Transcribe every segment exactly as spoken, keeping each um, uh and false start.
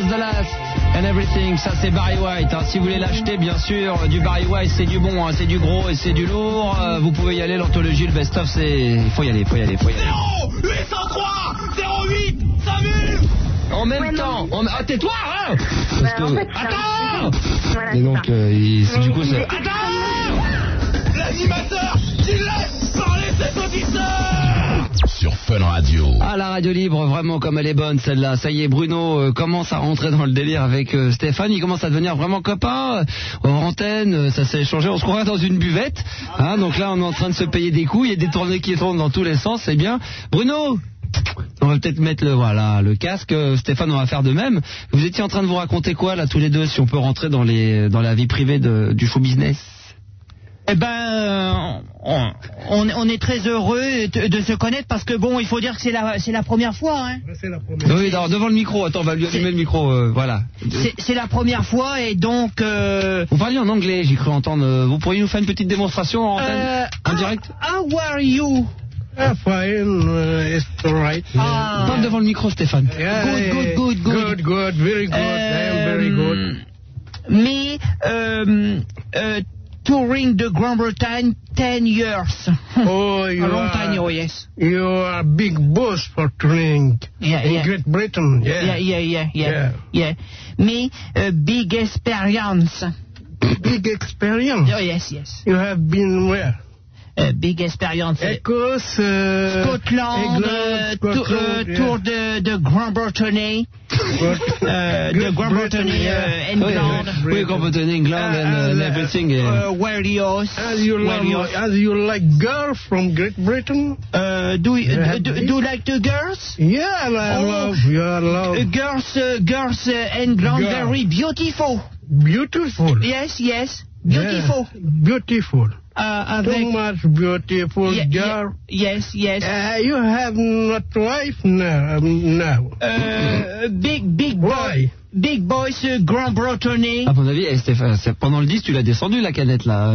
Just the Last and Everything, ça c'est Barry White. Hein. Si vous voulez l'acheter, bien sûr, du Barry White, c'est du bon, hein. C'est du gros et c'est du lourd. Euh, vous pouvez y aller, l'anthologie, le best-of, c'est... Il faut y aller, il faut y aller, il faut y aller. zéro huit cent trois zéro huit Samu. En même Ouais, temps, non. on... ah, tais-toi, hein. Parce Bah, que... en fait, Attends. Voilà, Et c'est donc, ça. euh, il... c'est Mais du coup, il c'est... est Attends. L'animateur qui laisse parler ses auditeurs. Sur Fun Radio. Ah, la radio libre, vraiment comme elle est bonne celle-là. Ça y est, Bruno euh, commence à rentrer dans le délire avec euh, Stéphane. Il commence à devenir vraiment copain. Euh, hors antenne, euh, ça s'est échangé. On se croirait dans une buvette. Hein, donc là, on est en train de se payer des coups. Il y a des tournées qui tournent dans tous les sens. C'est bien. Bruno, on va peut-être mettre le voilà le casque. Euh, Stéphane, on va faire de même. Vous étiez en train de vous raconter quoi là tous les deux, si on peut rentrer dans les dans la vie privée de, du show business? Eh ben, euh, on, on, on est très heureux de, de se connaître parce que bon, il faut dire que c'est la, c'est la première fois. Hein. C'est la première. Oui, alors, devant le micro. Attends, on va lui allumer le micro. Euh, voilà. C'est, c'est la première fois et donc. Euh, Vous parliez en anglais, j'ai cru entendre. Euh, Vous pourriez nous faire une petite démonstration en antenne, euh, en how- direct? How are you? Ah, fine, uh, it's alright. Ah. Parle devant le micro, Stéphane. Yeah, Good, good, good, good. Good, good, very good. I am very good. Me, um, uh, touring the Grande-Bretagne ten years. Oh, you A long are, time, oh yes. you are a big boss for touring Yeah, in yeah. Great Britain. Yeah, Yeah, yeah, yeah, yeah, Yeah. yeah. Me, uh, big experience. Big experience. Oh yes, yes. You have been where? Uh, big experience. Écosse, uh, Scotland, uh, England, to- uh, Scotland, yeah. tour de, de Grande-Bretagne, Good. uh, de Great Grande-Bretagne, Britain, yeah. uh, England, Oui, oui, quand vous tenez England and, Uh, and uh, everything. uh, uh, Wales, As you love, Wales. as you like girls from Great Britain? Uh, do, you- Yeah. do, do, do you like the girls? Yeah, I Oh. love, you are love. Uh, girls, uh, girls, uh, England, Girl. very beautiful. Beautiful. Yes, yes, beautiful. Yeah, beautiful. Uh, Too avec, much beautiful yeah, girl. yeah, yes, yes. Uh, you have not wife now. Um, now. Uh, big, big boy, Why? big boys, uh, Grande-Bretagne. À mon avis, eh, Stéphane, c'est- pendant le disque, tu l'as descendu la canette là.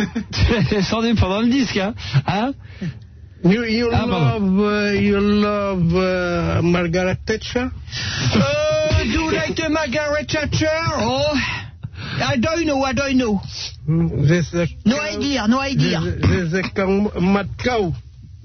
Tu l'as descendu pendant le disque, hein, hein? You, you Ah, pardon. love, uh, you love uh, Margaret Thatcher? Uh, do you like the Margaret Thatcher? Oh, I don't know, I don't know. Mm, There's a No cow- idea, no idea. There's, there's a cow, mad cow.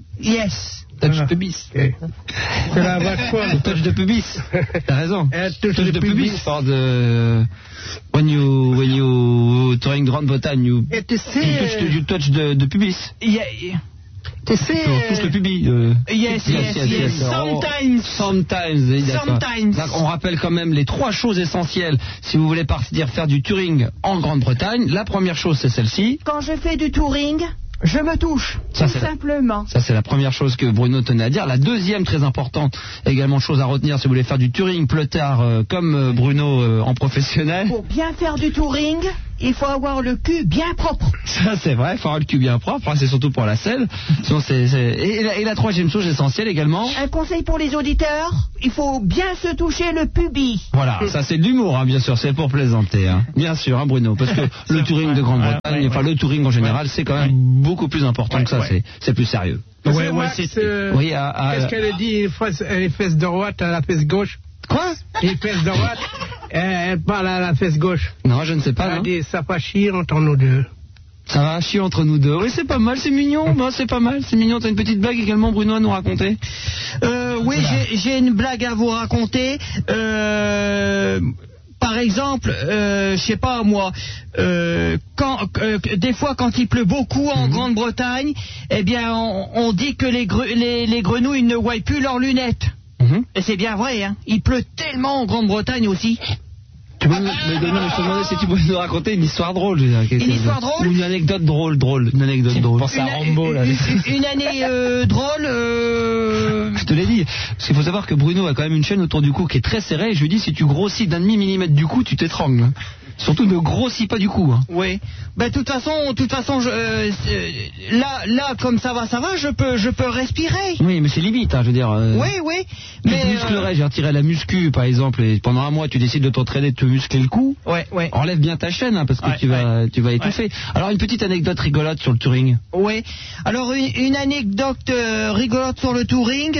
Yes. Touch Ah. pubis. Okay. C'est la vache folle. Touch de pubis. T'as raison. Elle touche Touch le de pubis. pubis. For the when you when you touring Grande-Bretagne, you, Et tu you touch, sais, you touch de, de pubis. Yeah, yeah. tu sais, Tu touches le pubis. euh. Yes, yes, yes. Oh, Sometimes. Sometimes, oui, d'accord. Sometimes. Donc, on rappelle quand même les trois choses essentielles si vous voulez partir faire du touring en Grande-Bretagne. La première chose, c'est celle-ci. Quand je fais du touring, je me touche, Ça, tout c'est la- simplement. Ça, c'est la première chose que Bruno tenait à dire. La deuxième, très importante, également chose à retenir, si vous voulez faire du touring pleutard euh, comme euh, Bruno euh, en professionnel. Pour bien faire du touring, il faut avoir le cul bien propre. Ça, c'est vrai, il faut avoir le cul bien propre, hein, c'est surtout pour la selle. Sinon, c'est, c'est... Et, la, et la troisième chose essentielle également. Un conseil pour les auditeurs, il faut bien se toucher le pubis. Voilà, ça c'est de l'humour, hein, bien sûr, c'est pour plaisanter, hein. Bien sûr, hein, Bruno, parce que le touring de Grande-Bretagne, enfin le touring en général, c'est quand même beaucoup plus important que ça, c'est, c'est plus sérieux. tu sais, Ouais, ouais, Max, c'est- euh, Oui, à, à- qu'est-ce qu'elle dit, une fois, elle fesse droite à la fesse gauche? Quoi? Elle fesse droite, elle, elle parle à la fesse gauche. Non, je ne sais pas. Elle Non. dit, ça va chier entre nous deux. Ça va chier entre nous deux. Oui, c'est pas mal, c'est mignon, bah, c'est pas mal, c'est mignon. T'as une petite blague également, Bruno, à nous raconter? Euh, oui, j'ai, j'ai une blague à vous raconter. Euh, par exemple, euh, je sais pas moi, euh, quand, euh, des fois quand il pleut beaucoup en Grande-Bretagne, eh bien on, on dit que les, gre- les, les grenouilles ne voient plus leurs lunettes. Mhm. Et c'est bien vrai, hein. Il pleut tellement en Grande-Bretagne aussi. Tu peux me, me donner, je te demandais si tu pouvais nous raconter une histoire drôle. Je veux dire, quelque Une chose histoire de- drôle Ou une anecdote drôle, drôle, une anecdote drôle. Une, une- une année euh, drôle. euh, Je te l'ai dit. Parce qu'il faut savoir que Bruno a quand même une chaîne autour du cou qui est très serrée. Et je lui dis, si tu grossis d'un demi millimètre du cou, tu t'étrangles. Surtout ne grossis pas du coup. Hein. Oui. Ben, de toute façon, de toute façon, je, euh, là, là, comme ça va, ça va, je peux, je peux respirer. Oui, mais c'est limite, hein, je veux dire. Euh, oui, oui. Tu mais te musclerais, euh... j'ai retiré la muscu, par exemple, et pendant un mois, tu décides de t'entraîner, de te muscler le cou. Ouais, ouais. Enlève bien ta chaîne, hein, parce que ouais, tu vas, ouais. tu vas étouffer. Ouais. Alors, une petite anecdote rigolote sur le touring. Oui. Alors, une, une anecdote euh, rigolote sur le touring.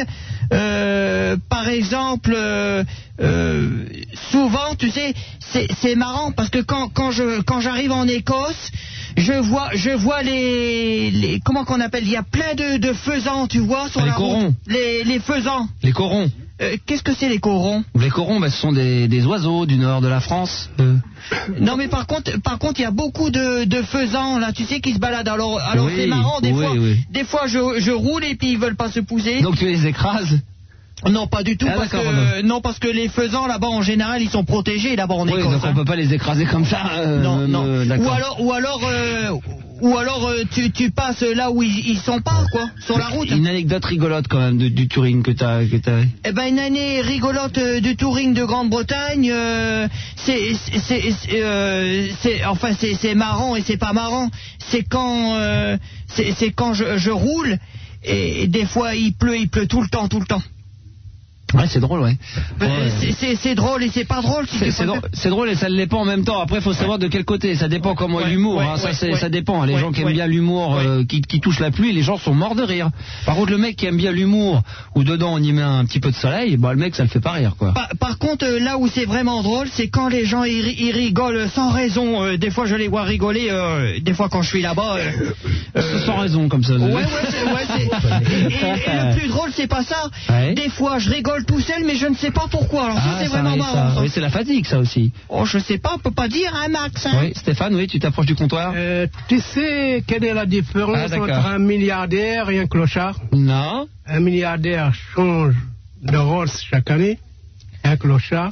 Euh, par exemple, euh, euh, souvent, tu sais, c'est, c'est marrant parce que quand, quand je, quand j'arrive en Écosse, je vois, je vois les, les comment qu'on appelle, il y a plein de, de faisans, tu vois, sur les la corons. route. Les, les faisans. Les corons. Euh, qu'est-ce que c'est les corons? Les corons, bah, ce sont des, des oiseaux du nord de la France. Euh. Non, mais par contre, par contre, il y a beaucoup de, de faisans là, tu sais, qui se baladent. Alors, alors oui, c'est marrant. Des oui, fois, oui. des fois, je, je roule et puis ils veulent pas se pousser. Donc tu les écrases? Non, pas du tout, ah, parce que, non, parce que les faisans là-bas en général ils sont protégés là-bas en Écosse. Oui, donc hein. on peut pas les écraser comme ça. Euh, non, euh, non. Euh, ou alors, ou alors, euh, ou alors euh, tu, tu passes là où ils, ils sont pas, quoi, sur la route. Une anecdote rigolote quand même de, du touring que t'as, que t'as. Eh ben une année rigolote euh, du touring de Grande-Bretagne, euh, c'est, c'est, c'est, euh, c'est, enfin c'est, c'est marrant et c'est pas marrant. C'est quand, euh, c'est, c'est quand je, je roule et, et des fois il pleut, il pleut tout le temps, tout le temps. Ouais, c'est drôle, ouais. ouais. C'est, c'est, c'est drôle et c'est pas drôle. Si c'est, c'est, drôle, c'est drôle et ça ne l'est pas en même temps. Après, il faut savoir ouais. de quel côté. Ça dépend comment ouais, l'humour. Ouais, hein. ça, c'est, ouais. ça dépend. Les ouais, gens qui aiment ouais. bien l'humour, ouais. euh, qui, qui touchent la pluie, les gens sont morts de rire. Par contre, le mec qui aime bien l'humour, où dedans on y met un petit peu de soleil, bah le mec, ça le fait pas rire, quoi. Par, par contre, là où c'est vraiment drôle, c'est quand les gens ils, ils rigolent sans raison. Euh, des fois, je les vois rigoler. Euh, des fois, quand je suis là-bas, euh, euh, sans raison, comme ça. Ouais, ouais, c'est, ouais, c'est... Et, et, et le plus drôle, c'est pas ça. Ouais. Des fois, je rigole tout seul, mais je ne sais pas pourquoi. Alors, ah, ça, c'est ça vraiment marrant. Ça. Oui, c'est la fatigue, ça aussi. Oh, je sais pas, on peut pas dire, hein, Max. Hein. Oui, Stéphane, oui, tu t'approches du comptoir. Euh, tu sais quelle est la différence ah, entre un milliardaire et un clochard? Non. Un milliardaire change de Rolls chaque année, et un clochard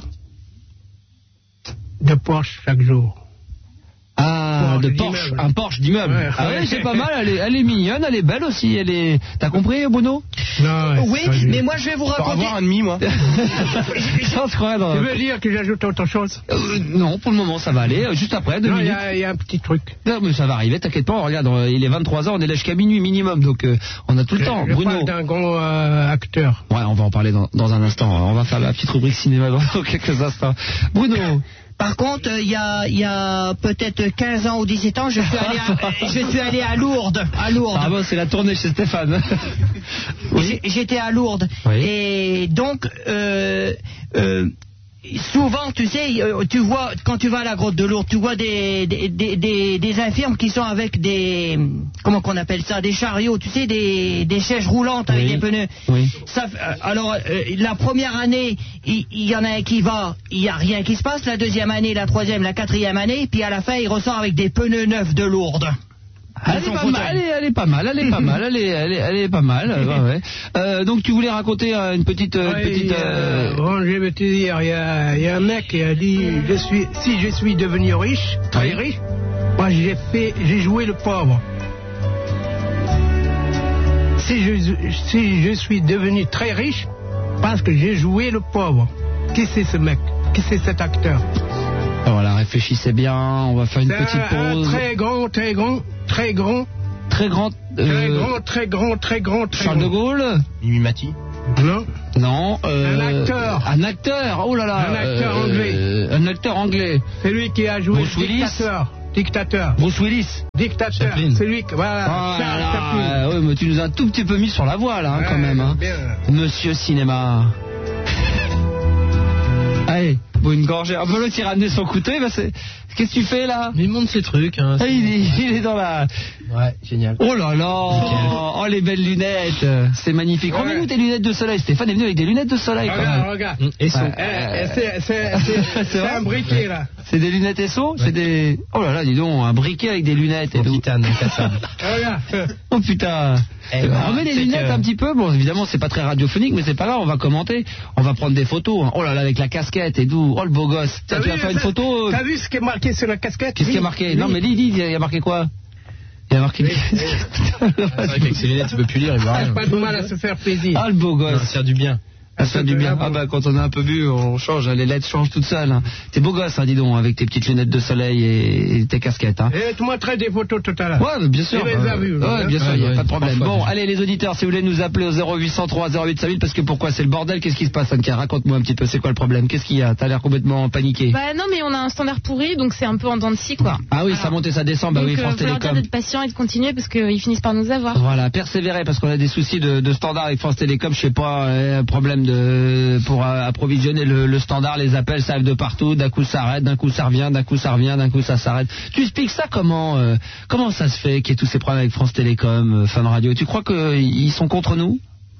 de Porsche chaque jour. Ah, de Porsche, un Porsche d'immeuble. Ouais, ah ouais, c'est pas mal, elle est, elle est mignonne, elle est belle aussi, elle est... T'as compris, Bruno? Non, oui, mais moi je vais vous raconter... Pour avoir un demi, moi. Je crois dans... Tu veux dire que j'ajoute autre chose? euh, Non, pour le moment, ça va aller, juste après, deux non, minutes. Il y, y a un petit truc. Non, mais ça va arriver, t'inquiète pas, regarde, il est vingt-trois heures, on est là jusqu'à minuit minimum, donc euh, on a tout le je, temps. Je Bruno. parle d'un grand euh, acteur. Ouais, on va en parler dans, dans un instant, on va faire la petite rubrique cinéma dans quelques instants. Bruno. Par contre, il y a, y a peut-être quinze ans ou dix-sept ans, je suis allé à, je suis allé à Lourdes. À Lourdes. Ah bon, c'est la tournée chez Stéphane. Oui. J'étais à Lourdes. Oui. Et donc, euh, euh, souvent, tu sais, tu vois, quand tu vas à la grotte de Lourdes, tu vois des, des, des, des, des infirmes qui sont avec des, comment qu'on appelle ça, des chariots, tu sais, des, des chaises roulantes avec oui. des pneus. Oui. Ça, alors, euh, la première année, il, il y en a un qui va, il n'y a rien qui se passe. La deuxième année, la troisième, la quatrième année, puis à la fin, il ressort avec des pneus neufs de Lourdes. Elle est, pas mal, elle, est, elle est pas mal, elle est pas mal, elle est, elle est, elle est pas mal. Ouais, ouais. Euh, donc tu voulais raconter euh, une petite, euh, ouais, petite. Euh... Bon, je vais te dire, il y a, y a un mec qui a dit, je suis, si je suis devenu riche, très oui. riche, moi j'ai fait, j'ai joué le pauvre. Si je, si je suis devenu très riche, parce que j'ai joué le pauvre. Qui c'est ce mec? Qui c'est cet acteur? Voilà, réfléchissez bien, on va faire une c'est petite un, pause. Un très grand, très grand, très grand. Très grand. Euh, très grand, très grand, très grand, très Charles grand. de Gaulle. Mimi Mati. Non. Non. Euh, un acteur. Un acteur, oh là là. Un acteur euh, anglais. Euh, un acteur anglais. C'est lui qui a joué Bruce dictateur. Dictateur. Bruce Willis. Dictateur. Chaplin. C'est lui qui... Voilà. Oh là là, ouais, mais tu nous as un tout petit peu mis sur la voie, là, hein, ouais, quand même. Hein. Monsieur Cinéma. Allez, bon, une gorgée. Un peu l'autre, il ramenait son couteau, bah c'est... Qu'est-ce que tu fais là? Il monte ses trucs. Hein, ah, il, est, il est dans la... Ouais, génial. Oh là là. Oh, les belles lunettes. C'est magnifique. Ouais. Remets-nous tes lunettes de soleil. Stéphane est venu avec des lunettes de soleil. Regarde, quand même. regarde. Et ouais. euh, c'est, c'est, c'est, c'est un briquet là. C'est des lunettes S O ouais. C'est des... Oh là là, dis donc, un briquet avec des lunettes et en tout. titane, Regarde. Oh putain. Eh ben, remets les lunettes que... un petit peu. Bon, évidemment, c'est pas très radiophonique, mais c'est pas grave. On va commenter. On va prendre des photos. Oh là là, avec la casquette et tout. Oh le beau gosse. Tiens, tu vas faire une photo. T'as vu ce qui est marqué sur la casquette? Qu'est-ce qui est marqué? Non, mais dis, dis, il y a marqué quoi? Il y a marqué. Oui, oui. C'est vrai qu'avec ses lunettes, il peut plus lire, il voit rien. Pas de mal à se faire plaisir. Ah, le beau gosse. Ça faire du bien. Ça fait du bien. Ah bah quand on a un peu bu, on change, les lettres changent toutes seules. Hein. T'es beau gosse, hein, dis donc, avec tes petites lunettes de soleil et, et tes casquettes. Hein. Et tu montrais des photos tout à l'heure. Ouais, bien sûr. Il les a vues, ouais, bien sûr, il n'y a ouais, pas de problème. parfois, Bon, bien. allez les auditeurs, si vous voulez nous appeler au zéro huit cent trois zéro huit cinq mille, parce que pourquoi c'est le bordel, qu'est-ce qui se passe, Anka? Raconte-moi un petit peu, c'est quoi le problème? Qu'est-ce qu'il y a? T'as l'air complètement paniqué. Bah non, mais on a un standard pourri, donc c'est un peu en dents de scie, quoi. Ah oui, Alors, ça monte et ça descend, bah donc, oui, euh, France faut leur dire Télécom. d'être patient et de continuer parce qu'ils finissent par nous avoir. Voilà, persévérer parce qu'on a des soucis de, de standard avec France Télécom, je sais pas, euh, problème de pour euh, approvisionner le, le standard, les appels ça arrive de partout, d'un coup ça arrête, d'un coup ça revient, d'un coup ça revient, d'un coup ça s'arrête. Tu expliques ça comment euh, comment ça se fait qu'il y ait tous ces problèmes avec France Télécom, euh, Fun Radio? Tu crois qu'ils sont contre nous?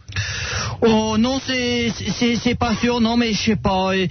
Oh non, c'est c'est c'est pas sûr, non, mais je sais pas. euh,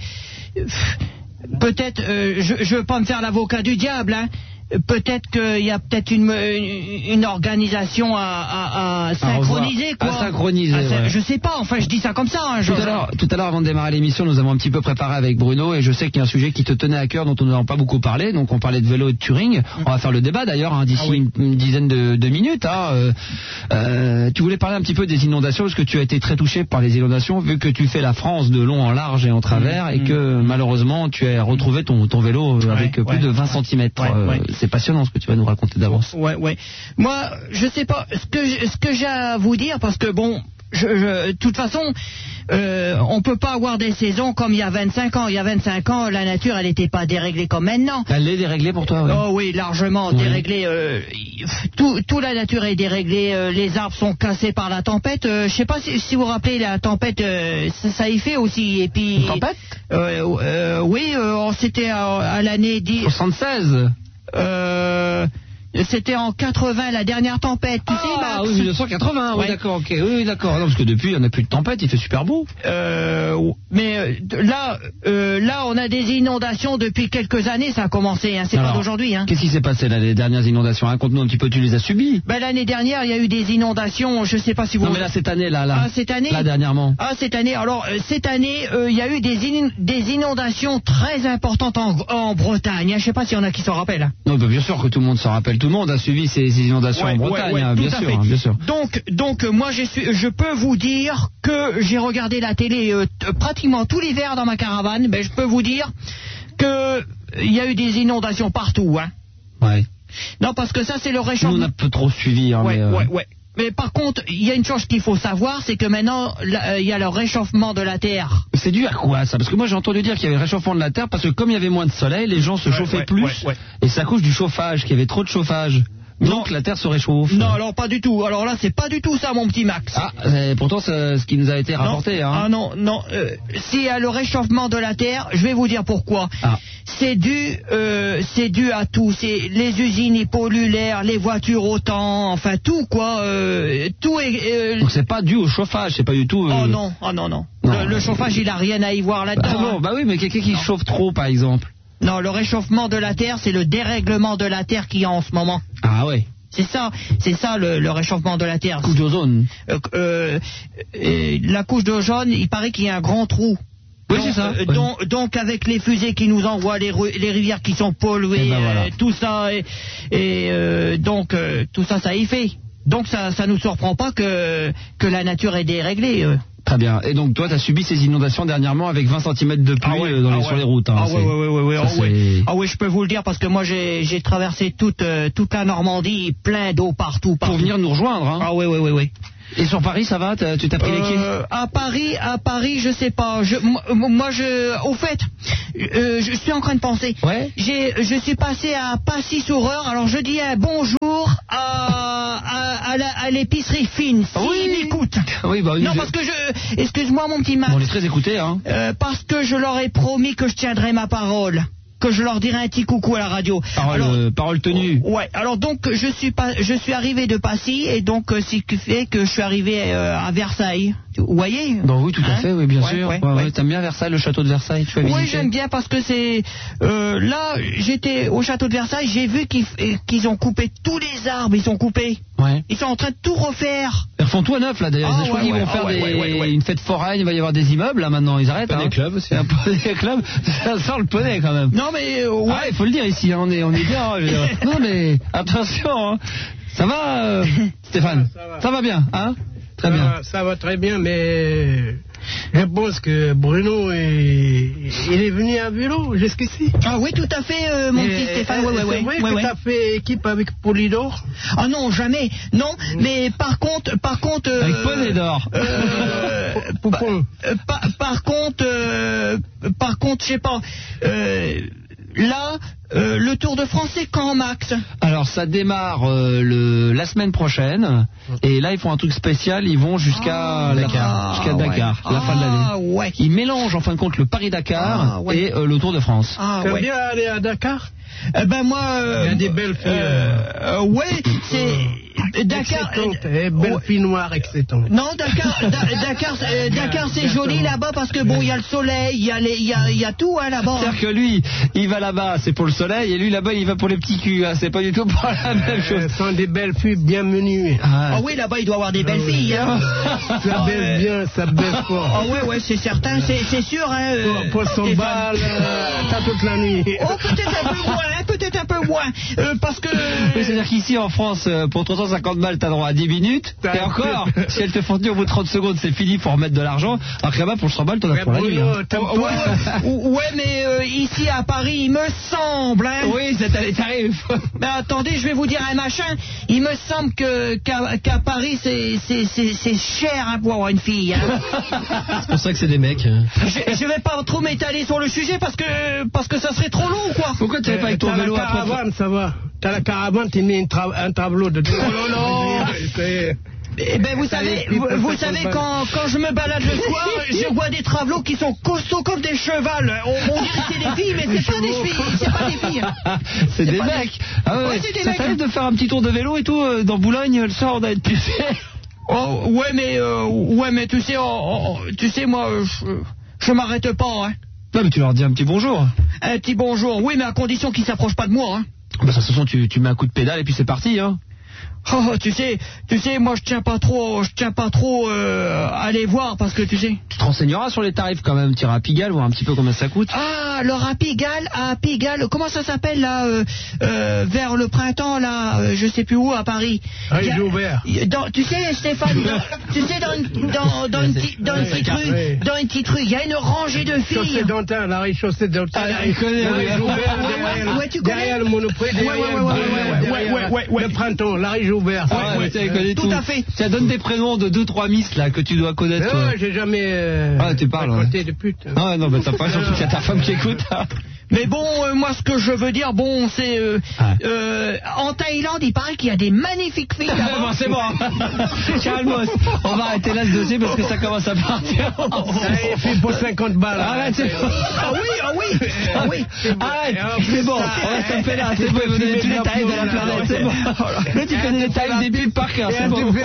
Peut-être, euh, je je veux pas me faire l'avocat du diable, hein. Peut-être qu'il y a peut-être une, une, une organisation à, à, à synchroniser, À quoi. synchroniser, À syn- ouais. Je sais pas, enfin je dis ça comme ça. Hein, je- Tout à l'heure, tout à l'heure, avant de démarrer l'émission, nous avons un petit peu préparé avec Bruno et je sais qu'il y a un sujet qui te tenait à cœur dont nous n'avons pas beaucoup parlé. Donc on parlait de vélo et de touring. On va faire le débat d'ailleurs hein, d'ici Ah oui. une, une dizaine de, de minutes. Hein. Euh, euh, tu voulais parler un petit peu des inondations parce que tu as été très touché par les inondations vu que tu fais la France de long en large et en travers et que malheureusement tu as retrouvé ton, ton vélo euh, avec Ouais, plus ouais, de vingt centimètres. ouais, ouais. C'est passionnant ce que tu vas nous raconter d'avance. Ouais, ouais. Moi, je sais pas ce que je- ce que j'ai à vous dire parce que bon, je, je- de toute façon, euh, on peut pas avoir des saisons comme il y a vingt-cinq ans. Il y a vingt-cinq ans, la nature, elle n'était pas déréglée comme maintenant. Elle est déréglée pour toi, ouais. Oh oui, largement Ouais. déréglée. Euh, tout, tout la nature est déréglée. euh, les arbres sont cassés par la tempête. Euh, je sais pas si, si vous vous rappelez la tempête, euh, ça, ça y fait aussi. Et puis. Une tempête euh, euh, Oui, euh, c'était à, à l'année dix. soixante-seize. Euh, C'était en quatre-vingts, la dernière tempête, tu sais, Ah Max. oui, mille neuf cent quatre-vingts, oui Ouais. d'accord, ok, oui, oui d'accord. Non, parce que depuis, il n'y en a plus de tempête, il fait super beau. Euh, mais euh, là, euh, là, on a des inondations depuis quelques années, ça a commencé, hein, c'est pas Alors, d'aujourd'hui. Hein. Qu'est-ce qui s'est passé là, les dernières inondations? Raconte-nous un petit peu, tu les as subies? Ben, l'année dernière, il y a eu des inondations, je sais pas si vous... Non mais là, cette année, là, là. Ah, cette année Là, dernièrement. Ah, cette année, alors, euh, cette année, euh, il y a eu des, in- des inondations très importantes en, en Bretagne, hein. Je sais pas s'il y en a qui s'en rappellent. Hein. Non, bah, bien sûr que tout le monde s'en rappelle, tout le monde a suivi ces, ces inondations Ouais, en Bretagne, ouais, ouais, hein, tout bien, à sûr, fait. hein, bien sûr. Donc, donc euh, moi, je, suis, je peux vous dire que j'ai regardé la télé euh, t- pratiquement tout l'hiver dans ma caravane. Ben, je peux vous dire que il y a eu des inondations partout. Hein. Ouais. Non, parce que ça, c'est le Nous, on réchauffement. a peu trop suivi, hein, Ouais, mais, euh, ouais, ouais. Mais par contre, il y a une chose qu'il faut savoir, c'est que maintenant, là, euh, il y a le réchauffement de la Terre. c'est dû à quoi ça? Parce que moi j'ai entendu dire qu'il y avait le réchauffement de la Terre parce que comme il y avait moins de soleil, les gens se chauffaient ouais, plus ouais, ouais. et c'est à cause du chauffage, qu'il y avait trop de chauffage. Donc la Terre se réchauffe. Non, alors pas du tout. Alors là, c'est pas du tout ça, mon petit Max. Ah, euh, pourtant c'est ce qui nous a été Non. rapporté. Hein. Ah non, non. Euh, S'il y a le réchauffement de la Terre, je vais vous dire pourquoi. Ah. C'est dû, euh, c'est dû à tout. C'est les usines, ils polluent l'air, les voitures autant, enfin tout quoi. Euh, tout est. euh, Donc c'est pas dû au chauffage, c'est pas du tout. euh, Oh non, oh non, non. Non. Le, le chauffage, il a rien à y voir là-dedans. Ah bon, hein. bah oui, mais quelqu'un qui chauffe trop par exemple. Non, le réchauffement de la Terre, c'est le dérèglement de la Terre qu'il y a en ce moment. Ah ouais. C'est ça, c'est ça le, le réchauffement de la Terre. Couche d'ozone. Euh, euh, euh, la couche d'ozone, il paraît qu'il y a un grand trou. Oui, Donc, c'est ça. euh, Ouais. donc, donc avec les fusées qui nous envoient, les, ru- les rivières qui sont polluées, Eh ben voilà. euh, tout ça, et, et, euh, donc euh, tout ça, ça y fait. Donc ça, ça nous surprend pas que que la nature est déréglée. euh. Très bien. Et donc toi, tu as subi ces inondations dernièrement avec vingt centimètres de pluie Ah ouais, euh, dans les, ah sur ouais. les routes. Hein, ah c'est- ouais, ouais, ouais, ouais, ça, ah c'est- ouais. Ah ouais, je peux vous le dire parce que moi j'ai j'ai traversé toute euh, toute la Normandie, plein d'eau partout, partout. Pour venir nous rejoindre. Hein. Ah ouais, ouais, ouais, ouais. Et sur Paris, ça va? T'as- Tu t'as pris les pieds? Euh, à Paris, à Paris, je sais pas. Je, moi, moi, je, au fait, euh, je suis en train de penser. Ouais. J'ai, je suis passé à Passy-sur-Eure. Alors je dis un bonjour à, à, à, la- à l'épicerie fine. Si Oui. ils m'écoutent. Oui, bah oui. Non, je- parce que je, excuse-moi mon petit Max. Bon, on est très écoutés, hein. Euh, parce que je leur ai promis que je tiendrai ma parole. Que je leur dirai un petit coucou à la radio. Parole, Alors, euh, parole tenue. ouais, alors donc je suis pas, je suis arrivé de Passy et donc euh, ce qui fait que je suis arrivé euh, à Versailles. Vous voyez? Bah oui, tout à Hein? fait, oui, bien Ouais, sûr. ouais, Ouais, ouais. ouais. T'aimes bien Versailles, le château de Versailles? Tu as Oui, visité? j'aime bien parce que c'est euh, là j'étais au château de Versailles, j'ai vu qu'ils euh, qu'ils ont coupé tous les arbres, ils sont coupés. Ouais. Ils sont en train de tout refaire. Ils refont tout à neuf là d'ailleurs. Ah, je crois ouais, qu'ils ouais, vont ah, faire ouais, des... ouais, ouais, ouais. une fête foraine, il va y avoir des immeubles là maintenant, ils arrêtent. Poney hein. Club aussi. Un poney club, ça sent le poney quand même. Non mais euh, ouais. Ah, il faut le dire ici, hein, on est, on est bien. hein, je veux dire. Non mais attention, hein. Ça va, euh, Stéphane? Ça va, ça va. Ça va bien, hein? Très ça bien. Va, ça va très bien, mais Je pense que Bruno est, il est venu à vélo jusqu'ici. Ah oui, tout à fait, euh, mon Et- petit Stéphane. Ouais, ouais, c'est ouais. vrai ouais, que ouais. t'as fait équipe avec Polydor. Ah non, jamais. Non, mais par contre, par contre. euh, Avec Poney d'or. euh, Poupon. euh, par, par contre, euh, par contre, je sais pas. Euh, là, euh, le Tour de France, c'est quand, Max? Alors ça démarre euh, le, la semaine prochaine et là ils font un truc spécial, ils vont jusqu'à Ah, Dakar, jusqu'à ouais. Dakar, la fin de Ah, l'année. ouais. Ils mélangent en fin de compte le Paris-Dakar Ah, ouais. et euh, le Tour de France. Ah T'aimes ouais. bien aller à Dakar? Eh ben moi. euh, Il y a des belles filles. euh, euh, ouais, c'est Dakar. Excitantes, eh, belles ouais. filles noires excitantes. Non, Dakar, Da- Dakar, euh, Dakar, c'est joli là-bas parce que bon, il y a le soleil, il y a les, il y a, il y a tout hein, là-bas. C'est-à-dire que lui, il va là-bas, c'est pour le soleil, et lui là-bas, il va pour les petits culs. Hein. C'est pas du tout pour la même chose. Ce sont des belles filles bien menues. Ah oui, là-bas, il doit y avoir des belles filles. Hein. Ça baisse bien, ça baisse Ah fort. ouais, ouais, c'est certain, c'est c'est sûr. Hein, euh, Pour, pour son Stéphane. bal, euh, t'as toute la nuit. Oh, peut-être un peu moins, hein, peut-être un peu moins, euh, parce que. Oui, c'est-à-dire qu'ici en France, euh, pour trois cent cinquante balles, t'as droit à dix minutes. T'as- Et encore, si elle te font tenir au bout de trente secondes, c'est fini pour remettre de l'argent. Alors que là-bas, pour le cent balles, t'en as Mais pour la nuit. Bruno, Hein. t'aimes Ouais, pas ouais, ouais, mais euh, ici à Paris, il me semble. Hein. Oui, c'est allé tarif. Mais attendez, je vais vous dire un machin. Il me semble que qu'à qu'à Paris, c'est c'est c'est c'est cher hein, pour avoir une fille. Hein. C'est pour ça que c'est des mecs. hein. je, je vais pas trop m'étaler sur le sujet parce que parce que ça serait trop long, quoi. Pourquoi tu fais pas avec ton T'as la vélo à trois fois caravane, ça va. T'as la caravane, t'as mis un, tra- un tableau de... Oh là là. C'est- Eh ben vous savez, vous, vous savez quand, quand je me balade le soir, je vois des travelots qui sont costauds comme des chevals. On, on dirait que c'est des filles, mais c'est pas des filles, c'est pas des filles. C'est des pas mecs. Ah ouais, Ouais, c'est des ça mecs. t'arrive de faire un petit tour de vélo et tout euh, dans Boulogne le soir, on a été pucé. Oh ouais mais euh, ouais mais tu sais, oh, oh, tu sais moi, euh, je, je m'arrête pas. Hein. Non, mais tu leur dis un petit bonjour. Un petit bonjour, oui mais à condition qu'ils s'approchent pas de moi. Hein. Bah, de toute façon, tu, tu mets un coup de pédale et puis c'est parti, hein. Oh, tu sais, tu sais, moi je tiens pas trop, je tiens pas trop euh, à aller voir parce que tu sais. Tu te renseigneras sur les tarifs quand même, tu iras à Pigalle, voir un petit peu combien ça coûte. Ah, alors à Pigalle, à Pigalle, comment ça s'appelle là, euh, euh, vers le printemps là, euh, je sais plus où à Paris. Ah, Il y a- il est ouvert. il y a- dans- tu sais, Stéphane, dans, tu sais, dans une, dans, dans une, petite- dans une petite rue, Oui. dans une petite rue, il y a une rangée de filles. Chaussée d'Antin, la rue chaussée d'Antin. Ah, il connaît, La rue oui. Joubert, Ouais, ouais, derrière- ouais, tu connais. derrière le Monoprix, Ouais, ouais, derrière ouais, ouais, ouais, ouais, ouais, ouais, ouais. le printemps, la rue Joubert. Ah ouais, tu connais tout tout. à fait. Ça donne des prénoms de deux trois miss là que tu dois connaître. toi. Ouais, j'ai jamais euh, Ah, tu parles, raconté de pute. Ah ouais, non, mais t'as pas, surtout qu'il y a ta femme qui écoute. Mais bon, euh, moi ce que je veux dire, bon, c'est euh, Ah. euh, en Thaïlande, il paraît qu'il y a des magnifiques filles Bon, là-bas. c'est bon. Calmos. On va arrêter là ce dossier parce que ça commence à partir. Et puis pour cinquante balles. Arrête, c'est bon. Ah oui, ah oui, ah oui. Arrête, c'est bon, on reste un peu là, c'est bon, il va donner tous les tarifs de la planète, c'est bon. Là, tu connais les tarifs des pubs par cœur, c'est bon.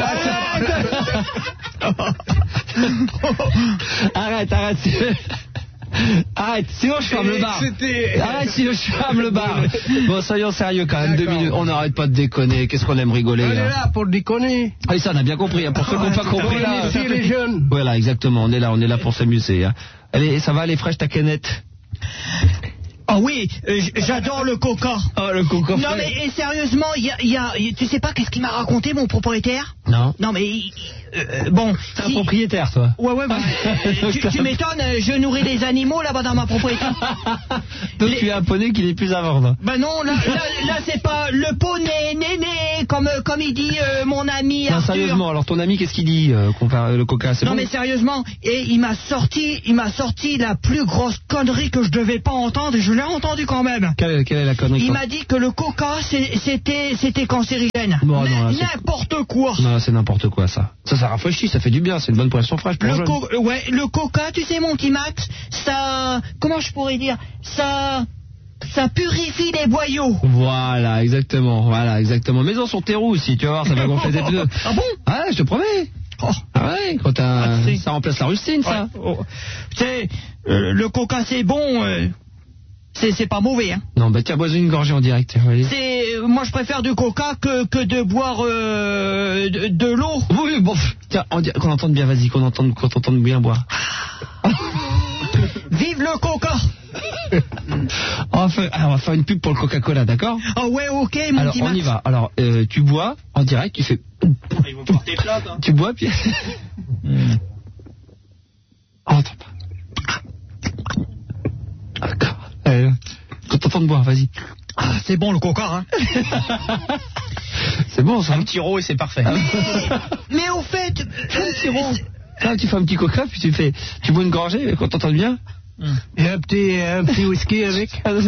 Arrête, arrête, arrête. Arrête, sinon je ferme le bar. C'était- Arrête, sinon je ferme le bar. Bon, soyons sérieux quand même, deux minutes. On n'arrête pas de déconner. Qu'est-ce qu'on aime rigoler. On est Là. là pour déconner. Ah, ça, on a bien compris. Hein. Pour ceux qui n'ont pas compris, Pour là. initier les jeunes. Voilà, exactement. On est là, on est là pour s'amuser. Hein. Allez, ça va, les fraîches, ta canette. Ah oui, euh, j- j'adore le coca. Oh, le coco. Non mais et sérieusement, il y a, il y a- tu sais pas qu'est-ce qu'il m'a raconté mon propriétaire? Non. Non mais il- euh, bon. T'es un si- propriétaire, toi. Ouais ouais. bah, euh, tu tu m'étonnes, euh, je nourris les animaux là-bas dans ma propriété. Donc Les- tu es un poney qui n'est plus à vendre. Ben non, là, là, là, c'est pas le poney néné comme euh, comme il dit euh, mon ami Non, Arthur. sérieusement, alors ton ami, qu'est-ce qu'il dit euh, comparé le coca, c'est Non bon mais sérieusement, et il m'a sorti, il m'a sorti la plus grosse connerie que je devais pas entendre et je l'ai entendu quand même. Quelle, quelle est la connerie Il quoi m'a dit que le coca c'est- c'était c'était cancérigène. Bon, N- non, là, c'est- N'importe quoi. Non, c'est n'importe quoi ça. Ça, ça rafraîchit, ça fait du bien, c'est une bonne poisson fraîche pour Le, jeune. co- euh, ouais, le coca, tu sais mon petit Max, ça, comment je pourrais dire, ça, ça purifie les boyaux. Voilà, exactement, voilà, exactement. Maison sur tes roues aussi, tu vas voir, ça va gonfler tes pneus. Ah bon? Ah ouais, je te promets. Oh. Ah ouais, quand t'as... Ah, c'est- ça remplace la rustine, ça. Ouais, oh. Tu sais, euh, le coca c'est bon, euh, c'est c'est pas mauvais. Hein. Non, bah tiens, bois une gorgée en direct. Allez. C'est, euh, moi je préfère du coca que, que de boire euh, de, de l'eau. Oui, bon, pff, tiens, on dit- qu'on entende bien, vas-y, qu'on entende, qu'on t'entende bien boire. Vive le coca. on, va faire, alors, on va faire une pub pour le Coca-Cola, d'accord? Ah ouais, ok, mon Alors, petit on Max. y va. Alors, euh, tu bois en direct, tu fais... Ils vont porter plainte. Hein. Tu bois, puis... On n'entend pas. Ah, d'accord. Allez, quand t'entends de boire, vas-y. Ah, c'est bon le coca, hein. C'est bon ça. Un petit rot et c'est parfait. Mais, mais au fait... Un petit rond. Ah, tu fais un petit coca, puis tu fais, tu bois une gorgée, quand t'entends bien. Et un petit, un petit whisky avec.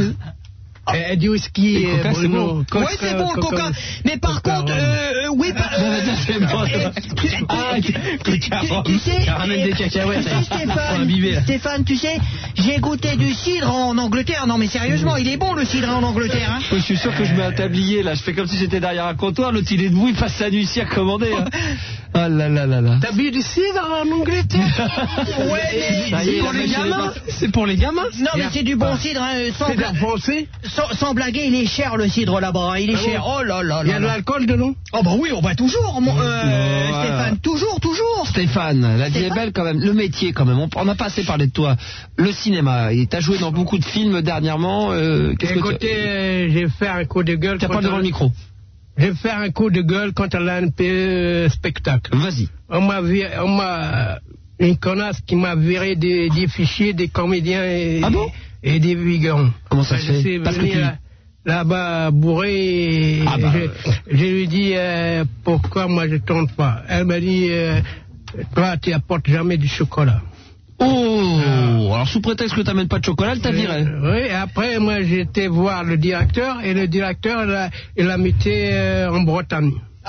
Et du whisky, Et coca, euh, c'est Bruno. bon. Coca, Ouais, c'est bon le coca. Mais par coca, contre, ouais. euh, oui, par... C'est bon. tu, Ah, tu- coca, tu sais, Ramène des cacahuètes. tu sais, Faut Stéphane, imbiber, là. Stéphane, tu sais, j'ai goûté du cidre en Angleterre. Non mais sérieusement, il est bon le cidre en Angleterre. Hein. Je suis sûr que je mets un tablier là, je fais comme si j'étais derrière un comptoir, l'autre il est debout, il passe sa nuit ici à commander. Hein. Ah là là là là. T'as bu du cidre en Angleterre? Ouais, Ça y est, mais... la machine est pas- C'est pour les gamins. Non mais c'est du bon cidre, hein, sans, C'est de bla- la français? sans, sans blaguer, il est cher le cidre là-bas, hein, il est Ah bon? cher. Oh là là Il y là a de là. l'alcool dedans? Oh bah oui, on va toujours, mon, euh, Voilà. Stéphane, toujours, toujours. Stéphane, la vie est Stéphane belle quand même. Le métier quand même, on on n'a pas assez parlé de toi. Le cinéma, et t'as joué dans beaucoup de films dernièrement. Euh, qu'est-ce que tu... Écoutez, euh, j'ai fait un coup de gueule. T'as pas contre devant un- le micro. J'ai fait un coup de gueule contre l'A N P E spectacle. Vas-y. On m'a vi- on m'a une connasse qui m'a viré des, des fichiers des comédiens et, Ah bon et des vignerons. Comment ça se Je fait suis Parce que venu tu- là- là-bas bourré et Ah bah, je, je lui dis euh, pourquoi moi je tourne pas. Elle m'a dit euh, toi tu apportes jamais du chocolat. Oh, alors sous prétexte que t'amènes pas de chocolat, elle t'a viré. Euh, oui, et après moi j'ai été voir le directeur et le directeur il a, il a muté euh, en Bretagne.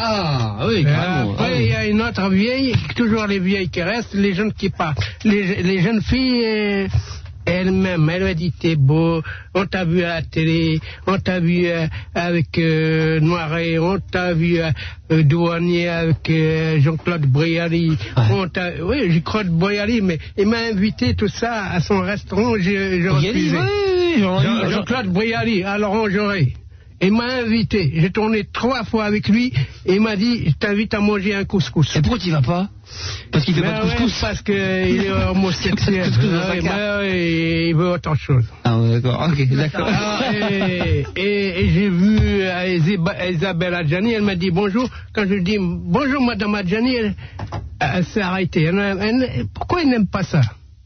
Ah oui, Et carrément. après, il y a une autre vieille, toujours les vieilles qui restent, les jeunes qui partent. Les, les jeunes filles, euh, elles-mêmes, elles m'ont dit, t'es beau, on t'a vu à la télé, on t'a vu euh, avec euh, Noiret, on t'a vu euh, euh, douanier avec euh, Jean-Claude Brialy. Ouais. On t'a, oui, Jean-Claude Brialy, mais il m'a invité tout ça à son restaurant, j'ai j'ai Oui, refusé. oui, oui, j'en ai Jean- eu- Jean-Claude Brialy, à l'Orangerie. Il m'a invité. J'ai tourné trois fois avec lui et il m'a dit, je t'invite à manger un couscous. Et pourquoi tu vas pas Parce qu'il fait Mais pas de ouais, couscous. parce qu'il est homosexuel. Couscous dans Ah sa ouais, carte. mais ouais, il veut autre chose. Ah ouais, d'accord, ok, d'accord. Ah, et et- et j'ai vu euh, Isab- Isabelle Adjani, elle m'a dit bonjour. Quand je lui dis bonjour Madame Adjani, elle, elle s'est arrêtée. Elle, elle- pourquoi il n'aime pas ça?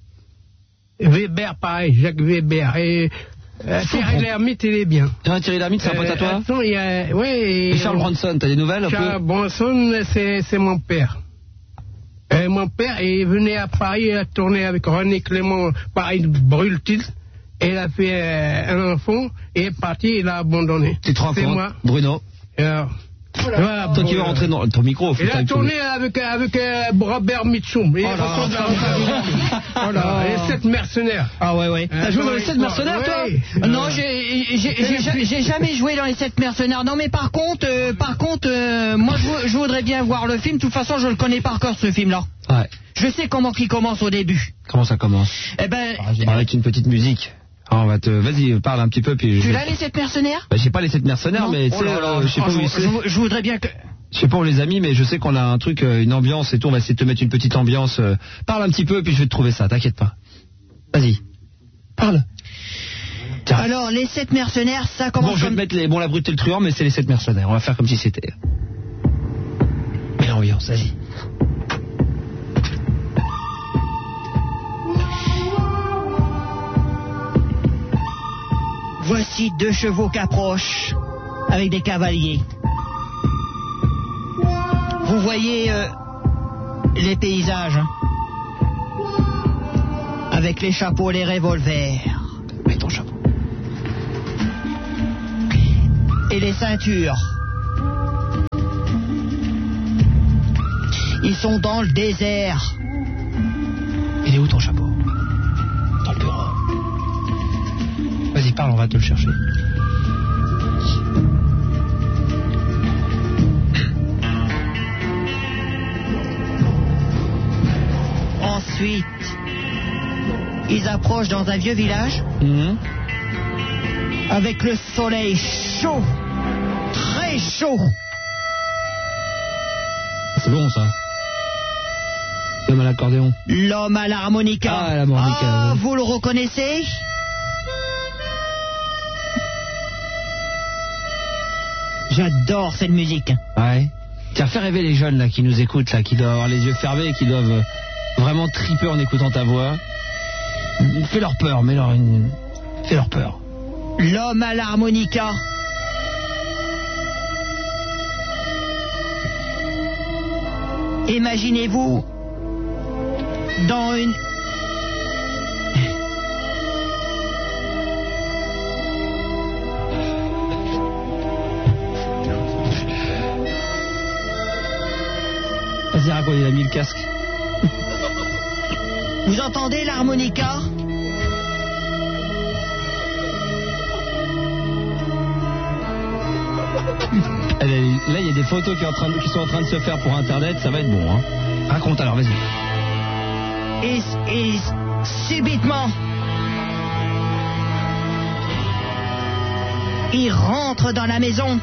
Weber, pareil, Jacques Weber. Et euh, Thierry Lhermitte, il est bien. Tiens, Thierry Lhermitte, c'est un pote à toi Attends, il y a, ouais, Et Charles Bronson, t'as des nouvelles un Charles peu Bronson, c'est, c'est mon père. Euh, mon père, il venait à Paris, il a tourné avec René Clément, pareil, brûle-t-il. Et il a fait euh, un enfant, et il est parti, il a abandonné. Tu te rends C'est compte, moi. Bruno Et alors, voilà, Toi qui bon, veux rentrer dans ton micro, faut il que a t'ailles tourné avec, avec euh, Robert Mitchum. Il Oh là. ressemble à Robert Mitchum. Voilà, les sept mercenaires. Ah ouais, ouais. Euh, T'as joué dans les ouais, sept mercenaires, toi ouais. Non, Euh, j'ai j'ai- j'ai ja- j'ai jamais joué dans les sept mercenaires. Non, mais par contre, euh, par contre, euh, moi, je, vou- je voudrais bien voir le film. De toute façon, je le connais par cœur, ce film-là. Ouais. Je sais comment il commence au début. Comment ça commence Eh ben, Avec une petite musique. Ah, on va te... Vas-y, parle un petit peu, puis... tu je... l'as, les sept mercenaires Bah, j'ai pas les sept mercenaires, Non. mais tu Oh sais, là là, euh, je sais oh, pas où je, ils sont. je- je voudrais bien que... Je sais pas où on les a mis, mais je sais qu'on a un truc, euh, une ambiance et tout. On va essayer de te mettre une petite ambiance. euh, Parle un petit peu, puis je vais te trouver ça, t'inquiète pas. Vas-y. Parle. Tiens. Alors, les sept mercenaires, ça Bon, commence je vais comme... te mettre les... Bon, la brute et le truand, mais c'est les sept mercenaires. On va faire comme si c'était... Mets l'ambiance, vas-y. Voici deux chevaux qui approchent avec des cavaliers. Vous voyez euh, les paysages, hein, avec les chapeaux, les revolvers. Mets ton chapeau. Et les ceintures. Ils sont dans le désert. Il est où ton chapeau? Dans le bureau. Vas-y, parle, on va te le chercher. Ensuite, ils approchent dans un vieux village Mhm. avec le soleil chaud, très chaud. C'est bon, ça. L'homme à l'accordéon. L'homme à l'harmonica. Ah, l'harmonica, Ah, oui. vous le reconnaissez? J'adore cette musique. Ouais. Tiens, fais rêver les jeunes là qui nous écoutent, là, qui doivent avoir les yeux fermés, qui doivent euh, vraiment tripé en écoutant ta voix. Fais leur peur, mais leur une... fais leur peur. L'homme à l'harmonica. Imaginez-vous dans une... Vas-y, raconte, il a mis le casque. Vous entendez l'harmonica? Elle est- Là, il y a des photos qui, est en train de- qui sont en train de se faire pour Internet, ça va être bon. Hein. Raconte alors, vas-y. Et, et subitement, il rentre dans la maison.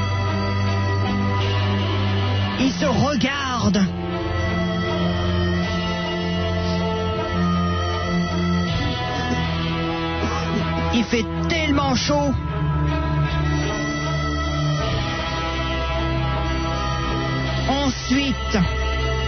Il se regarde. Il fait tellement chaud. Ensuite,